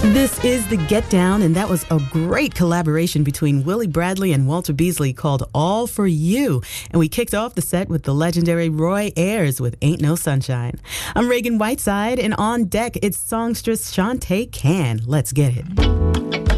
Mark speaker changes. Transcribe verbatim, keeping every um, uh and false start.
Speaker 1: This is The Get Down, and that was a great collaboration between Willie Bradley and Walter Beasley called All For You. And we kicked off the set with the legendary Roy Ayers with Ain't No Sunshine. I'm Reagan Whiteside, and on deck, it's songstress Shantae Cann. Let's get it.